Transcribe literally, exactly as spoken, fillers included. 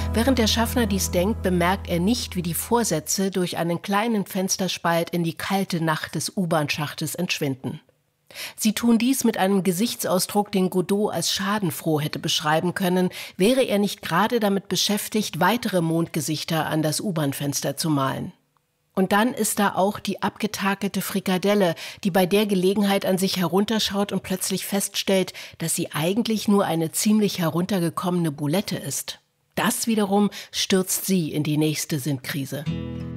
Während der Schaffner dies denkt, bemerkt er nicht, wie die Vorsätze durch einen kleinen Fensterspalt in die kalte Nacht des U-Bahn-Schachtes entschwinden. Sie tun dies mit einem Gesichtsausdruck, den Godot als schadenfroh hätte beschreiben können, wäre er nicht gerade damit beschäftigt, weitere Mondgesichter an das U-Bahn-Fenster zu malen. Und dann ist da auch die abgetakelte Frikadelle, die bei der Gelegenheit an sich herunterschaut und plötzlich feststellt, dass sie eigentlich nur eine ziemlich heruntergekommene Boulette ist. Das wiederum stürzt sie in die nächste Sinnkrise.